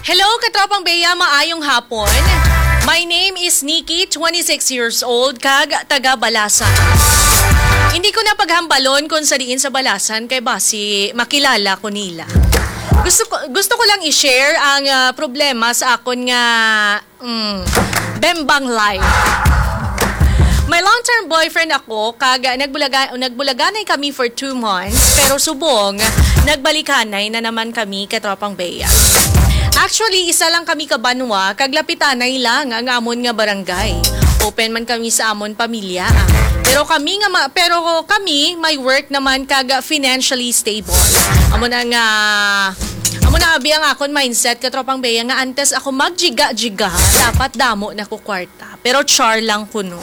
Hello, katropang Bea, maayong hapon. My name is Nikki, 26 years old, kag taga Balasan. Hindi ko na paghambalon kung sa diin sa Balasan kay basi makilala ko nila. Gusto ko lang i-share ang problema sa akon nga bembang life. May long-term boyfriend ako, kag nagbulaganay kami for 2 months, pero subong, nagbalikanay na naman kami katropang Bea. Actually, isa lang kami kabanwa, kaglapitanay lang ang amon nga barangay. Open man kami sa amon pamilya. Pero kami may work naman kag financially stable. Amo na abi ang akon mindset katropang Bea nga antes ako magjiga-jiga, dapat damo na ko kwarta. Pero char lang kuno.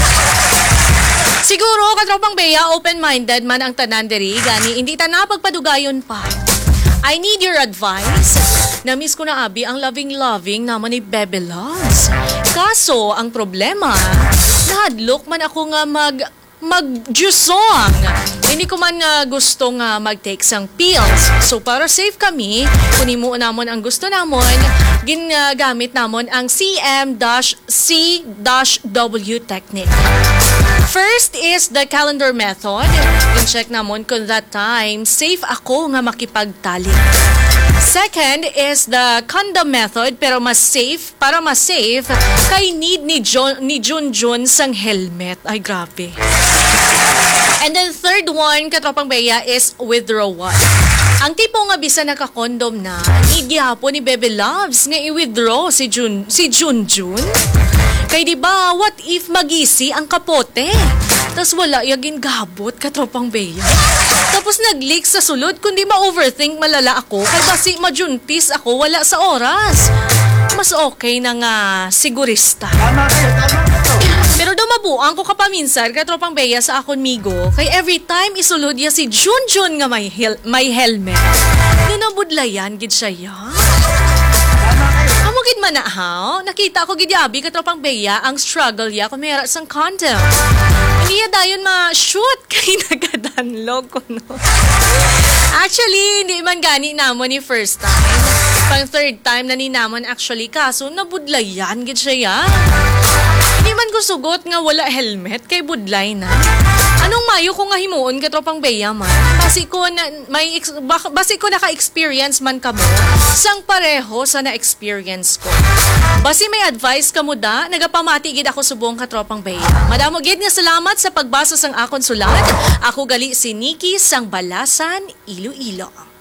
Siguro katropang Bea, open-minded man ang tanan diri, gani hindi ta na pagpadugayon pa. I need your advice. Na-miss ko na abi ang loving naman ni Bebe Loves. Kaso, ang problema, nahadlok man ako nga mag-jusong. Hindi ko man gusto nga mag-take sang pills. So, para safe kami, kunin mo namon ang gusto namon, ginagamit namon ang CM-C-W technique. First is the calendar method. In-check namon kung that time safe ako nga makipagtali. Second is the condom method, pero mas safe kay need ni Junjun sang helmet. Ay, grabe. And then third one, katropang Bea, is withdrawal. Ang tipo nga bisa naka-condom na, need gihapon ni Bebe Loves nga i-withdraw si Junjun. Kay diba, what if magisi ang kapote? Tas wala yagin gabot, katropang Bea. Tapos nag-leak sa sulod, kundi ma-overthink malala ako, kay basi majuntis ako, wala sa oras. Mas okay na nga sigurista. Pero dumabuang ko kapaminsan, katropang Bea, sa akon migo, kay every time isulod ya si Junjun nga may helmet. Dinabudlayan gid siya ya. Amugid man na ha, nakita ko gid yabi katropang Bea ang struggle ya kung mayroon sang condom. Hindi ya dayon ma-shoot kay nagadanlog ko no. Actually, hindi man gani namon ni first time. Pang third time na ni namon actually, kaso nabudlayan gid siya ya. Hindi man ko sugot nga wala helmet kay budlay na. Anong mayo ko nga himuon katropang Bea man? Basi ko naka-experience man kamo sang pareho sa na-experience ko. Basi may advice kamo da, nagapamati gid ako subong katropang Bea. Madamo gid nga salamat sa pagbasa sang akon sulat. Ako gali si Nikki sang Balasan, Iloilo.